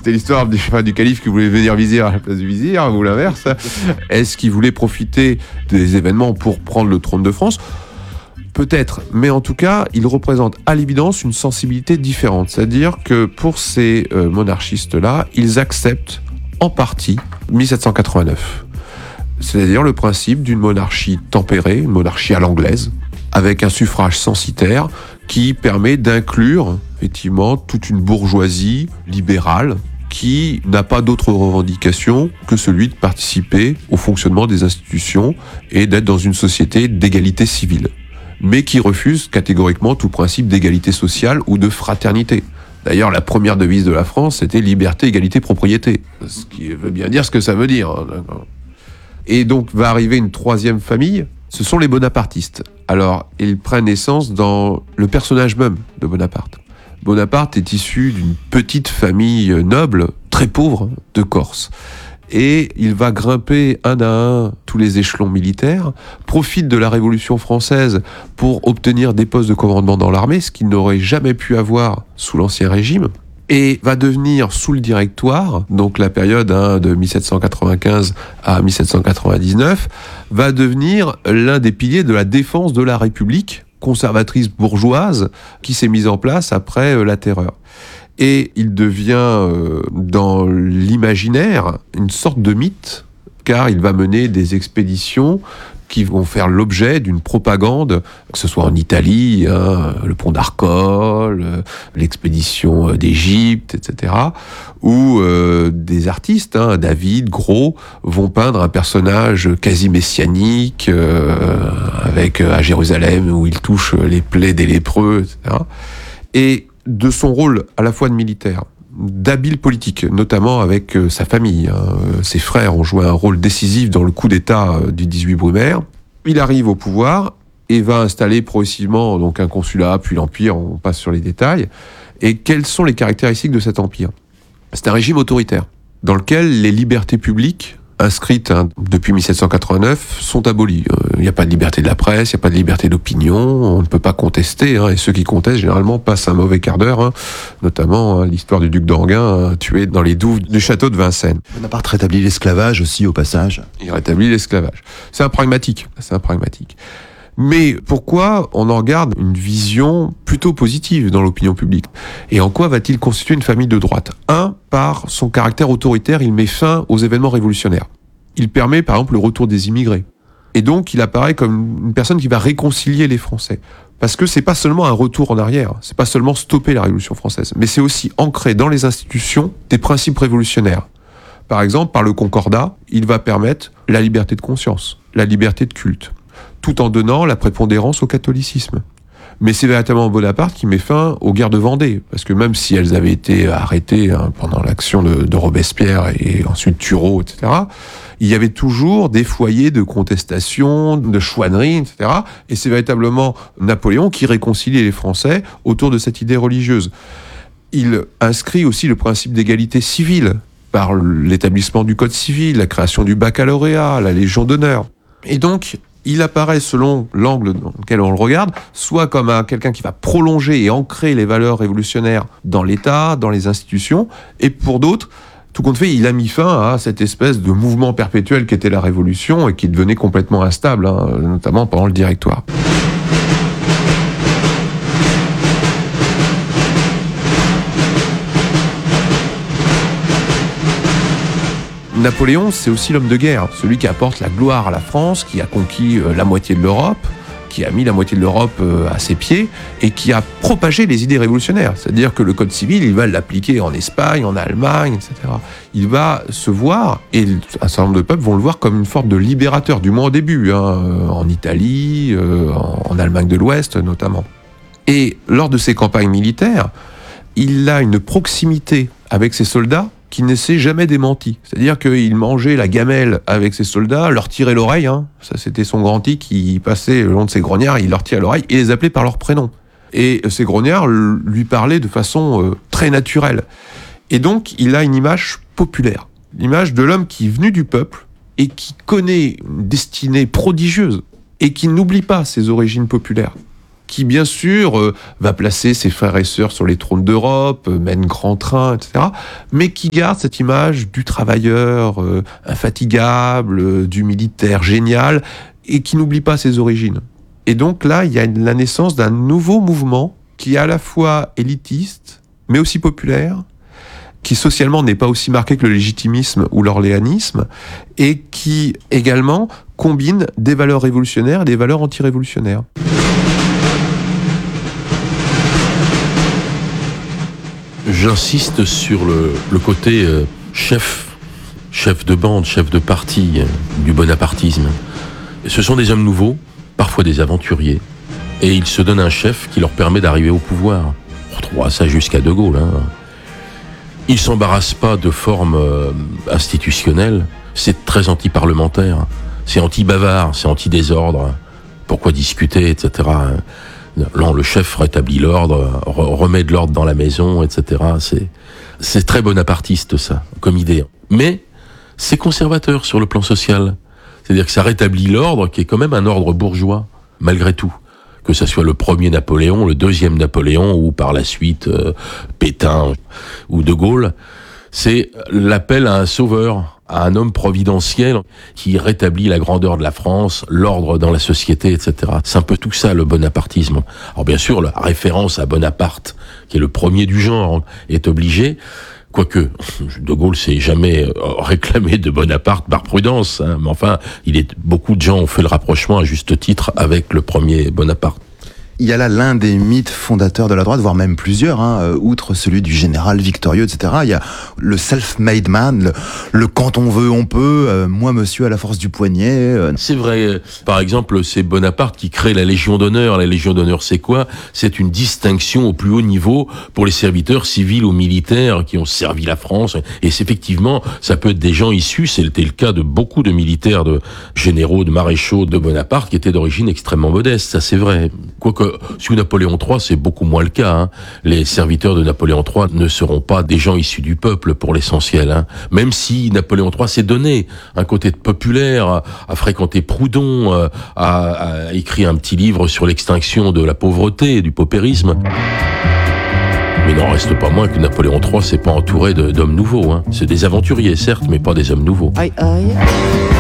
C'était l'histoire du calife qui voulait devenir vizir à la place du vizir, ou l'inverse. Est-ce qu'il voulait profiter des événements pour prendre le trône de France ? Peut-être, mais en tout cas, il représente à l'évidence une sensibilité différente. C'est-à-dire que pour ces monarchistes-là, ils acceptent en partie 1789. C'est-à-dire le principe d'une monarchie tempérée, une monarchie à l'anglaise, avec un suffrage censitaire qui permet d'inclure effectivement toute une bourgeoisie libérale qui n'a pas d'autre revendication que celui de participer au fonctionnement des institutions et d'être dans une société d'égalité civile, mais qui refuse catégoriquement tout principe d'égalité sociale ou de fraternité. D'ailleurs, la première devise de la France, c'était liberté, égalité, propriété. Ce qui veut bien dire ce que ça veut dire. Et donc va arriver une troisième famille, ce sont les bonapartistes. Alors, ils prennent naissance dans le personnage même de Bonaparte. Bonaparte est issu d'une petite famille noble, très pauvre, de Corse. Et il va grimper un à un tous les échelons militaires, profite de la Révolution française pour obtenir des postes de commandement dans l'armée, ce qu'il n'aurait jamais pu avoir sous l'Ancien Régime, et va devenir sous le Directoire, donc la période de 1795 à 1799, va devenir l'un des piliers de la défense de la République conservatrice bourgeoise qui s'est mise en place après la Terreur. Et il devient, dans l'imaginaire, une sorte de mythe, car il va mener des expéditions qui vont faire l'objet d'une propagande, que ce soit en Italie, le pont d'Arcole, l'expédition d'Égypte, etc., où des artistes, David, Gros, vont peindre un personnage quasi messianique, avec à Jérusalem, où il touche les plaies des lépreux, etc. Et de son rôle à la fois de militaire, d'habile politique, notamment avec sa famille. Ses frères ont joué un rôle décisif dans le coup d'État du 18 Brumaire. Il arrive au pouvoir et va installer progressivement donc un consulat, puis l'Empire, on passe sur les détails. Et quelles sont les caractéristiques de cet empire ? C'est un régime autoritaire, dans lequel les libertés publiques, inscrites depuis 1789, sont abolies. Il n'y a pas de liberté de la presse, il n'y a pas de liberté d'opinion, on ne peut pas contester, et ceux qui contestent généralement passent un mauvais quart d'heure, notamment l'histoire du duc d'Enghien tué dans les douves du château de Vincennes. Bonaparte rétablit l'esclavage aussi au passage. Il rétablit l'esclavage. C'est un pragmatique. Mais pourquoi on en garde une vision plutôt positive dans l'opinion publique ? Et en quoi va-t-il constituer une famille de droite ? Par son caractère autoritaire, il met fin aux événements révolutionnaires. Il permet par exemple le retour des immigrés. Et donc il apparaît comme une personne qui va réconcilier les Français. Parce que c'est pas seulement un retour en arrière, c'est pas seulement stopper la Révolution française, mais c'est aussi ancrer dans les institutions des principes révolutionnaires. Par exemple, par le Concordat, il va permettre la liberté de conscience, la liberté de culte, tout en donnant la prépondérance au catholicisme. Mais c'est véritablement Bonaparte qui met fin aux guerres de Vendée, parce que même si elles avaient été arrêtées pendant l'action de Robespierre et ensuite Turreau, etc., il y avait toujours des foyers de contestation, de chouannerie, etc. Et c'est véritablement Napoléon qui réconcilie les Français autour de cette idée religieuse. Il inscrit aussi le principe d'égalité civile par l'établissement du Code civil, la création du baccalauréat, la Légion d'honneur. Et donc, il apparaît, selon l'angle dans lequel on le regarde, soit comme quelqu'un qui va prolonger et ancrer les valeurs révolutionnaires dans l'État, dans les institutions, et pour d'autres, tout compte fait, il a mis fin à cette espèce de mouvement perpétuel qu'était la Révolution et qui devenait complètement instable, notamment pendant le Directoire. Napoléon, c'est aussi l'homme de guerre, celui qui apporte la gloire à la France, qui a conquis la moitié de l'Europe, qui a mis la moitié de l'Europe à ses pieds et qui a propagé les idées révolutionnaires. C'est-à-dire que le Code civil, il va l'appliquer en Espagne, en Allemagne, etc. Il va se voir, et un certain nombre de peuples vont le voir comme une forme de libérateur, du moins au début, en Italie, en Allemagne de l'Ouest notamment. Et lors de ses campagnes militaires, il a une proximité avec ses soldats qui ne s'est jamais démenti. C'est-à-dire qu'il mangeait la gamelle avec ses soldats, leur tirait l'oreille, ça c'était son grand tic, il passait le long de ses grognards, il leur tirait l'oreille et les appelait par leur prénom. Et ces grognards lui parlaient de façon très naturelle. Et donc il a une image populaire, l'image de l'homme qui est venu du peuple et qui connaît une destinée prodigieuse et qui n'oublie pas ses origines populaires, qui bien sûr va placer ses frères et sœurs sur les trônes d'Europe, mène grand train, etc., mais qui garde cette image du travailleur infatigable, du militaire génial, et qui n'oublie pas ses origines. Et donc là, il y a la naissance d'un nouveau mouvement qui est à la fois élitiste, mais aussi populaire, qui socialement n'est pas aussi marqué que le légitimisme ou l'orléanisme, et qui également combine des valeurs révolutionnaires et des valeurs anti-révolutionnaires. J'insiste sur le côté chef de bande, chef de parti du bonapartisme. Ce sont des hommes nouveaux, parfois des aventuriers, et ils se donnent un chef qui leur permet d'arriver au pouvoir. On retrouvera ça jusqu'à De Gaulle. Ils s'embarrassent pas de formes institutionnelles, c'est très anti-parlementaire, c'est anti-bavard, c'est anti-désordre. Pourquoi discuter, etc. Non, le chef rétablit l'ordre, remet de l'ordre dans la maison, etc. C'est très bonapartiste, ça, comme idée. Mais c'est conservateur sur le plan social. C'est-à-dire que ça rétablit l'ordre qui est quand même un ordre bourgeois, malgré tout. Que ça soit le premier Napoléon, le deuxième Napoléon, ou par la suite Pétain ou De Gaulle, c'est l'appel à un sauveur, à un homme providentiel qui rétablit la grandeur de la France, l'ordre dans la société, etc. C'est un peu tout ça, le bonapartisme. Alors bien sûr, la référence à Bonaparte, qui est le premier du genre, est obligée. Quoique, De Gaulle s'est jamais réclamé de Bonaparte par prudence, mais enfin, beaucoup de gens ont fait le rapprochement à juste titre avec le premier Bonaparte. Il y a là l'un des mythes fondateurs de la droite, voire même plusieurs, outre celui du général victorieux, etc. Il y a le self-made man, le quand on veut, on peut, moi monsieur à la force du poignet. C'est vrai. Par exemple, c'est Bonaparte qui crée la Légion d'honneur. La Légion d'honneur, c'est quoi ? C'est une distinction au plus haut niveau pour les serviteurs civils ou militaires qui ont servi la France. Et c'est effectivement, ça peut être des gens issus, c'était le cas de beaucoup de militaires, de généraux, de maréchaux de Bonaparte qui étaient d'origine extrêmement modeste. Ça, c'est vrai. Quoique, sous Napoléon III, c'est beaucoup moins le cas. Les serviteurs de Napoléon III ne seront pas des gens issus du peuple pour l'essentiel. Même si Napoléon III s'est donné un côté populaire, a fréquenté Proudhon, a écrit un petit livre sur l'extinction de la pauvreté, du paupérisme. Mais il n'en reste pas moins que Napoléon III s'est pas entouré d'hommes nouveaux. C'est des aventuriers, certes, mais pas des hommes nouveaux. Aïe, aïe.